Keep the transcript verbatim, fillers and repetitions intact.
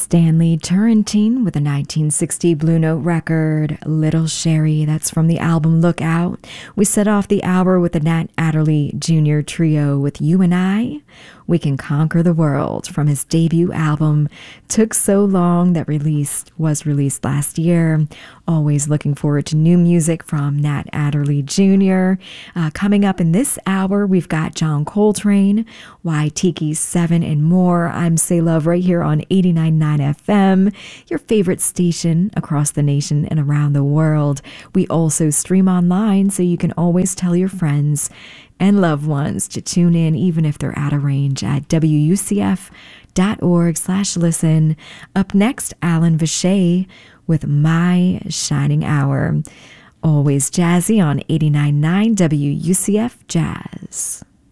Stanley Turrentine with a nineteen sixty Blue Note record, Little Sherry. That's from the album Lookout. We set off the hour with the Nat Adderley Junior Trio with You and I. We Can Conquer the World from his debut album Took So Long that released was released last year. Always looking forward to new music from Nat Adderley Junior Uh, coming up in this hour, we've got John Coltrane, Waikiki seven, and more. I'm Say Love right here on eighty-nine point nine F M, your favorite station across the nation and around the world. We also stream online, so you can always tell your friends and loved ones to tune in even if they're out of range at W U C F dot org slash listen. Up next, Alan Vache with My Shining Hour. Always jazzy on eighty-nine point nine W U C F Jazz.